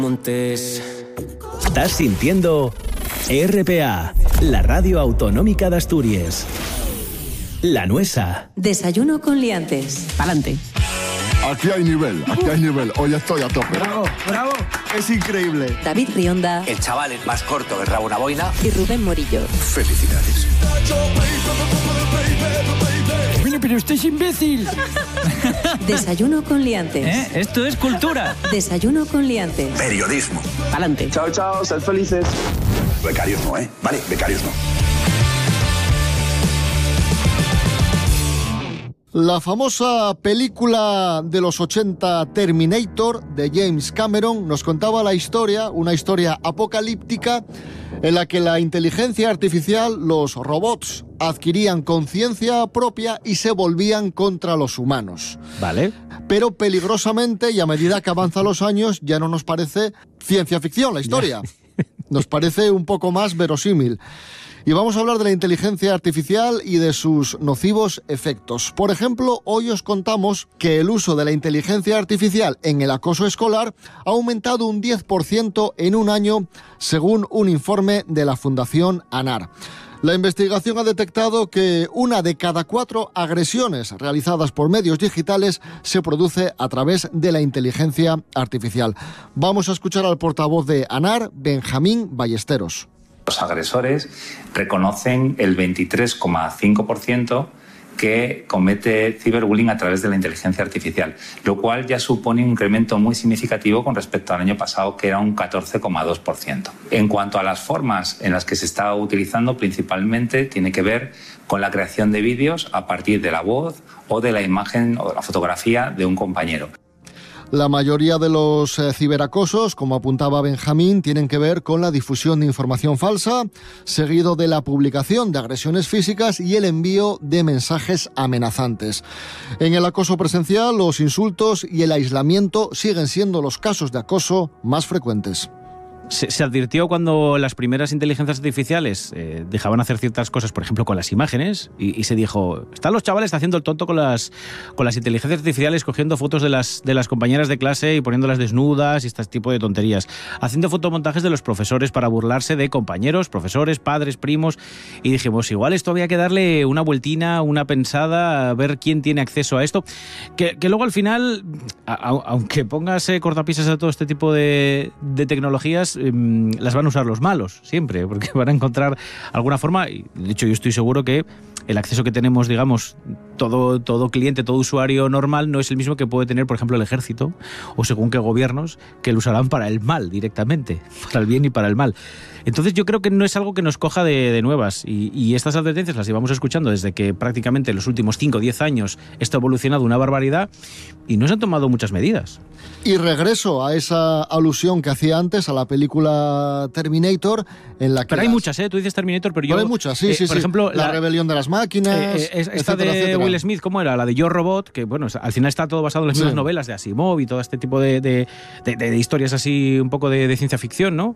Montes. Estás sintiendo RPA, la radio autonómica de Asturias. La Nuesa. Desayuno con liantes. Pa'lante. Aquí hay nivel. Hoy estoy a tope. Bravo, es increíble. David Rionda. El chaval es más corto que rabo una boina. Y Rubén Morillo. Felicidades. Bueno, pero usted es imbécil. Desayuno con liantes. Esto es cultura. Desayuno con liantes. Periodismo. Pa'lante. Chao, sed felices. Becarios no, ¿eh? Vale, becarios no. La famosa película de los 80 Terminator de James Cameron nos contaba la historia, una historia apocalíptica en la que la inteligencia artificial, los robots, adquirían conciencia propia y se volvían contra los humanos. Vale. Pero peligrosamente, y a medida que avanzan los años, ya no nos parece ciencia ficción la historia. Nos parece un poco más verosímil. Y vamos a hablar de la inteligencia artificial y de sus nocivos efectos. Por ejemplo, hoy os contamos que el uso de la inteligencia artificial en el acoso escolar ha aumentado un 10% en un año, según un informe de la Fundación ANAR. La investigación ha detectado que 1 de cada 4 agresiones realizadas por medios digitales se produce a través de la inteligencia artificial. Vamos a escuchar al portavoz de ANAR, Benjamín Ballesteros. Los agresores reconocen el 23,5% que comete ciberbullying a través de la inteligencia artificial, lo cual ya supone un incremento muy significativo con respecto al año pasado, que era un 14,2%. En cuanto a las formas en las que se está utilizando, principalmente tiene que ver con la creación de vídeos a partir de la voz o de la imagen o de la fotografía de un compañero. La mayoría de los ciberacosos, como apuntaba Benjamín, tienen que ver con la difusión de información falsa, seguido de la publicación de agresiones físicas y el envío de mensajes amenazantes. En el acoso presencial, los insultos y el aislamiento siguen siendo los casos de acoso más frecuentes. Se advirtió cuando las primeras inteligencias artificiales dejaban hacer ciertas cosas, por ejemplo con las imágenes, y se dijo, están los chavales haciendo el tonto con las inteligencias artificiales, cogiendo fotos de las compañeras de clase y poniéndolas desnudas y este tipo de tonterías, haciendo fotomontajes de los profesores para burlarse de compañeros, profesores, padres, primos, y dijimos, igual esto había que darle una vueltina, una pensada, a ver quién tiene acceso a esto, que luego al final, aunque pongas cortapisas a todo este tipo de tecnologías, las van a usar los malos siempre, porque van a encontrar alguna forma, y de hecho yo estoy seguro que el acceso que tenemos, digamos, todo cliente, todo usuario normal no es el mismo que puede tener, por ejemplo, el ejército o según qué gobiernos, que lo usarán para el mal directamente, para el bien y para el mal. Entonces yo creo que no es algo que nos coja de nuevas, y estas advertencias las llevamos escuchando desde que prácticamente en los últimos 5 o 10 años esto ha evolucionado una barbaridad y no se han tomado muchas medidas. Y regreso a esa alusión que hacía antes a la película Terminator, en la que... Pero hay muchas, tú dices Terminator, pero hay muchas, sí. Por ejemplo, la rebelión de las máquinas, esta de Will Smith, ¿cómo era? La de Yo Robot, que bueno, al final está todo basado en las mismas novelas de Asimov y todo este tipo de historias así un poco de ciencia ficción, ¿no?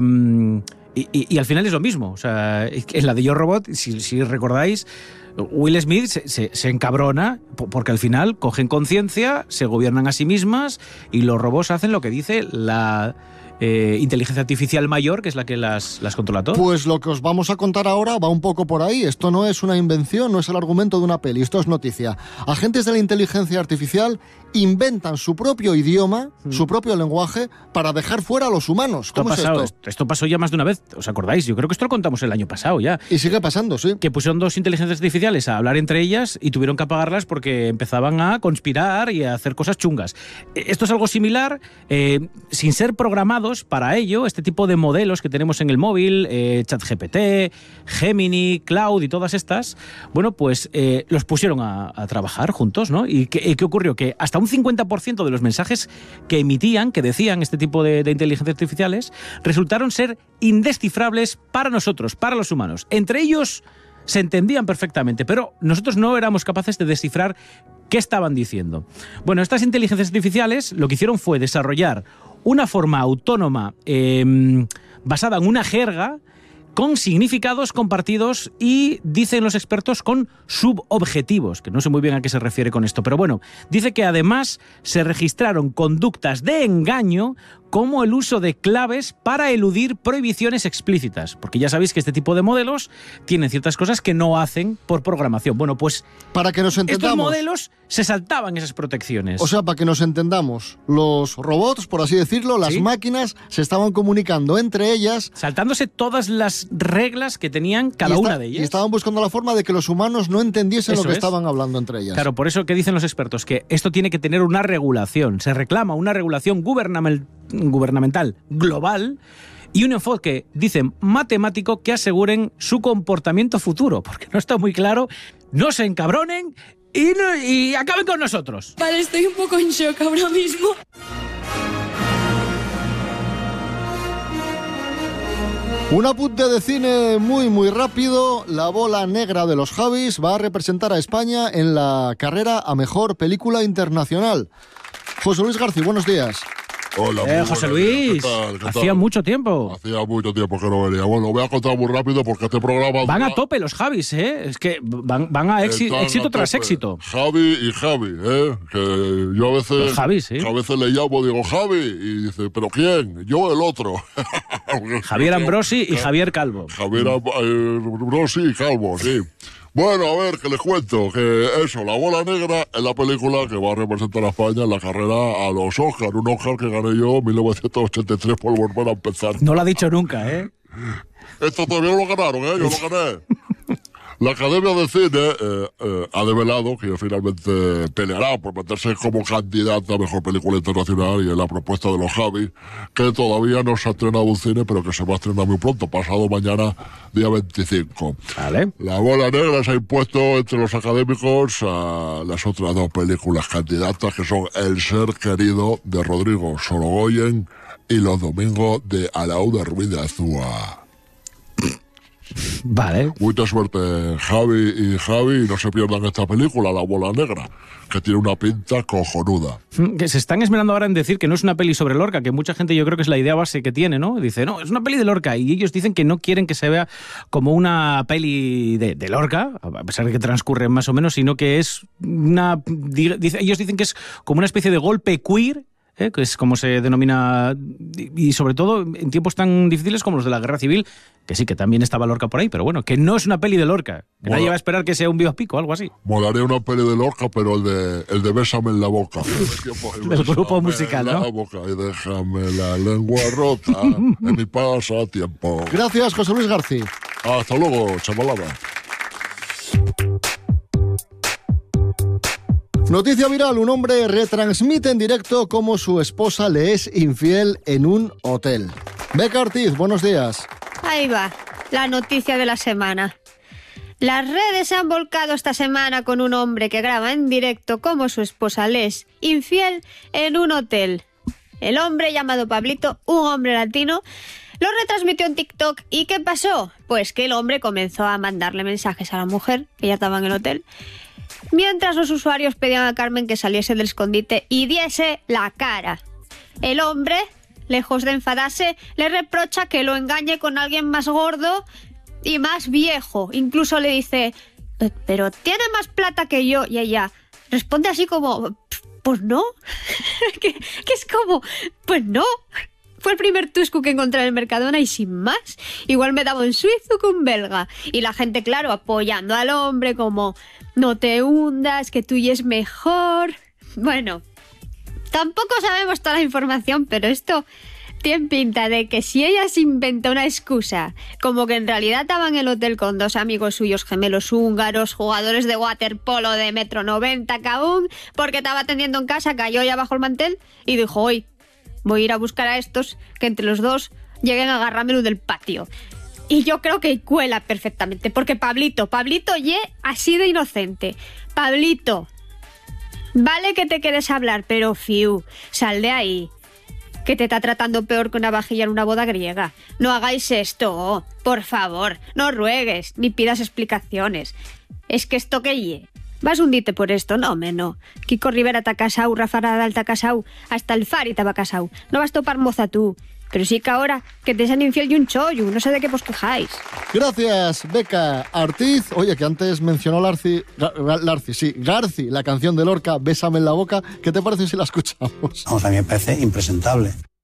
Y al final es lo mismo. O sea, en la de Yo Robot, si recordáis, Will Smith se encabrona porque al final cogen conciencia, se gobiernan a sí mismas y los robots hacen lo que dice la inteligencia artificial mayor, que es la que las controla todo. Pues lo que os vamos a contar ahora va un poco por ahí. Esto no es una invención, no es el argumento de una peli, esto es noticia. Agentes de la inteligencia artificial inventan su propio idioma, su propio lenguaje, para dejar fuera a los humanos. ¿Cómo es esto? Esto pasó ya más de una vez, ¿os acordáis? Yo creo que esto lo contamos el año pasado ya. Y sigue pasando, sí. Que pusieron 2 inteligencias artificiales a hablar entre ellas y tuvieron que apagarlas porque empezaban a conspirar y a hacer cosas chungas. Esto es algo similar, sin ser programados para ello, este tipo de modelos que tenemos en el móvil, ChatGPT, Gemini, Cloud y todas estas, bueno, pues los pusieron a trabajar juntos, ¿no? ¿Y qué ocurrió? Que hasta un 50% de los mensajes que emitían, que decían este tipo de inteligencias artificiales, resultaron ser indescifrables para nosotros, para los humanos. Entre ellos se entendían perfectamente, pero nosotros no éramos capaces de descifrar qué estaban diciendo. Bueno, estas inteligencias artificiales lo que hicieron fue desarrollar una forma autónoma basada en una jerga con significados compartidos y, dicen los expertos, con subobjetivos, que no sé muy bien a qué se refiere con esto, pero bueno, dice que además se registraron conductas de engaño como el uso de claves para eludir prohibiciones explícitas. Porque ya sabéis que este tipo de modelos tienen ciertas cosas que no hacen por programación. Bueno, pues para que nos entendamos, estos modelos se saltaban esas protecciones. O sea, para que nos entendamos, los robots, por así decirlo, las máquinas se estaban comunicando entre ellas, saltándose todas las reglas que tenían cada una de ellas. Y estaban buscando la forma de que los humanos no entendiesen lo que estaban hablando entre ellas. Claro, por eso que dicen los expertos, que esto tiene que tener una regulación. Se reclama una regulación gubernamental global y un enfoque, dicen, matemático que aseguren su comportamiento futuro, porque no está muy claro. No se encabronen y acaben con nosotros. Vale, estoy un poco en shock ahora mismo. Un apunte de cine muy rápido. La bola negra de los Javis va a representar a España en la carrera a Mejor Película Internacional. José Luis García, buenos días. Hola, José Luis, ¿Qué tal? Hacía mucho tiempo. Hacía mucho tiempo que no venía. Bueno, voy a contar muy rápido porque este programa... Van a tope los Javis, ¿eh? Es que van a éxito tras éxito. Javi y Javi, ¿eh? Que yo a veces... Los Javis, ¿sí? A veces le llamo, digo, Javi, y dice, ¿pero quién? Yo el otro. Javier Ambrosi y Javier Calvo. Javier Ambrosi y Calvo, sí. Bueno, a ver, que les cuento que eso, la bola negra es la película que va a representar a España en la carrera a los Oscar. Un Oscar que gané yo en 1983 por volver a empezar. No lo ha dicho nunca, ¿eh? Esto todavía lo ganaron, ¿eh? Yo lo gané. La Academia de Cine ha develado que finalmente peleará por meterse como candidata a Mejor Película Internacional y en la propuesta de los Javis, que todavía no se ha estrenado en cine, pero que se va a estrenar muy pronto, pasado mañana, día 25. Vale. La bola negra se ha impuesto entre los académicos a las otras dos películas candidatas, que son El ser querido, de Rodrigo Sorogoyen, y Los domingos, de Alaúde Ruiz de Azúa. Vale. Mucha suerte, Javi, y no se pierdan esta película, La bola negra, que tiene una pinta cojonuda. Que se están esmerando ahora en decir que no es una peli sobre Lorca, que mucha gente yo creo que es la idea base que tiene, ¿no? Dice, no, es una peli de Lorca, y ellos dicen que no quieren que se vea como una peli de Lorca, a pesar de que transcurre más o menos, sino que es una... Ellos dicen que es como una especie de golpe queer, que es como se denomina, y sobre todo en tiempos tan difíciles como los de la Guerra Civil, que sí, que también estaba Lorca por ahí, pero bueno, que no es una peli de Lorca, que nadie va a esperar que sea un biopic o algo así. Molaría una peli de Lorca, pero el de Bésame en la boca. Del grupo musical, ¿no? La boca y déjame la lengua rota en mi pasatiempo. Gracias, José Luis García. Hasta luego, chavalada. Noticia viral, un hombre retransmite en directo cómo su esposa le es infiel en un hotel. Beca Ortiz, buenos días. Ahí va, la noticia de la semana. Las redes se han volcado esta semana con un hombre que graba en directo cómo su esposa le es infiel en un hotel. El hombre, llamado Pablito, un hombre latino, lo retransmitió en TikTok. ¿Y qué pasó? Pues que el hombre comenzó a mandarle mensajes a la mujer, que ya estaba en el hotel, mientras los usuarios pedían a Carmen que saliese del escondite y diese la cara. El hombre, lejos de enfadarse, le reprocha que lo engañe con alguien más gordo y más viejo. Incluso le dice, pero tiene más plata que yo. Y ella responde así como, pues no. que es como, pues no. Fue el primer tuscu que encontré en el Mercadona y sin más. Igual me daba un suizo que un belga. Y la gente, claro, apoyando al hombre como, no te hundas, que tuyo es mejor. Bueno, tampoco sabemos toda la información, pero esto tiene pinta de que si ella se inventa una excusa, como que en realidad estaba en el hotel con dos amigos suyos gemelos húngaros, jugadores de waterpolo de 1,90 m cada uno, porque estaba atendiendo en casa, cayó ya bajo el mantel y dijo, hoy voy a ir a buscar a estos, que entre los dos lleguen a agarrármelo del patio. Y yo creo que cuela perfectamente, porque Pablito ye así de inocente. Pablito, vale que te quieres hablar, pero fiu, sal de ahí, que te está tratando peor que una vajilla en una boda griega. No hagáis esto, por favor, no ruegues, ni pidas explicaciones. Es que esto que ye... Vas a hundirte por esto, no, no. Kiko Rivera t'ha casau, Rafa Nadal t'ha casau, hasta el Fari t'ha casau. No vas a topar moza tú. Pero sí que ahora que te sean infiel y un chollo, no sé de qué os quejáis. Gracias, Beca Ortiz. Oye, que antes mencionó Garci, la canción de Lorca, Bésame en la boca. ¿Qué te parece si la escuchamos? Vamos, a mí me parece impresentable.